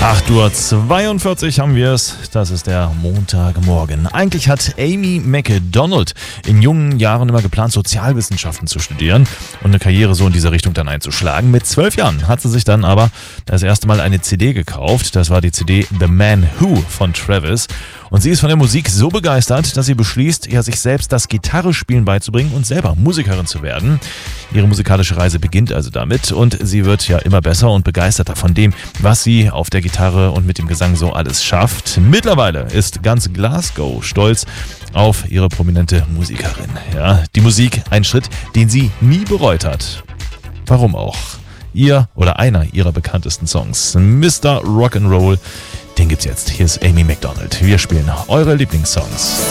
8:42 Uhr haben wir es. Das ist der Montagmorgen. Eigentlich hat Amy McDonald in jungen Jahren immer geplant, Sozialwissenschaften zu studieren und eine Karriere so in diese Richtung dann einzuschlagen. Mit 12 Jahren hat sie sich dann aber das erste Mal eine CD gekauft. Das war die CD The Man Who von Travis. Und sie ist von der Musik so begeistert, dass sie beschließt, sich selbst das Gitarrespielen beizubringen und selber Musikerin zu werden. Ihre musikalische Reise beginnt also damit und sie wird ja immer besser und begeisterter von dem, was sie auf der Gitarre und mit dem Gesang so alles schafft. Mittlerweile ist ganz Glasgow stolz auf ihre prominente Musikerin. Ja, die Musik, ein Schritt, den sie nie bereut hat. Warum auch? Ihr oder einer ihrer bekanntesten Songs, Mr. Rock'n'Roll, den gibt's jetzt. Hier ist Amy McDonald. Wir spielen eure Lieblingssongs.